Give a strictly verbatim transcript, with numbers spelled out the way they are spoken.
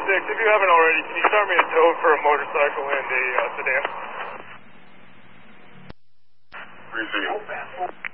six, if you haven't already, can you start me a tow for a motorcycle and a uh, sedan? three zero.